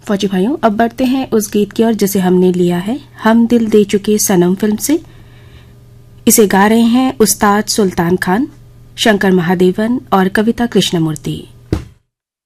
फौजी भाइयों, अब बढ़ते हैं उस गीत की ओर जिसे हमने लिया है हम दिल दे चुके सनम फिल्म से। इसे गा रहे हैं उस्ताद सुल्तान खान, शंकर महादेवन और कविता कृष्णमूर्ति।